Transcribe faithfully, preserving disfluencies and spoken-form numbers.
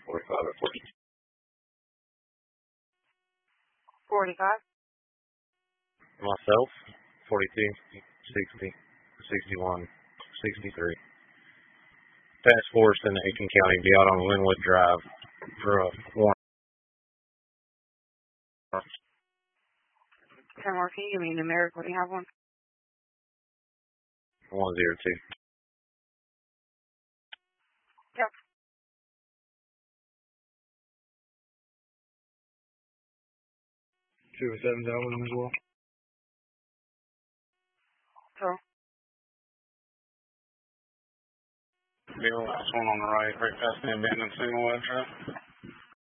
forty-five or forty. forty-five. Myself, forty-two, sixty, sixty-one, sixty-three. Task force in Aiken County, be out on Linwood Drive for a warrant. ten more, can you give me a numeric when you have one? one zero two. Yep. two seven thousand as well. So? Bill, this one on the right, right past the abandoned single wide trap.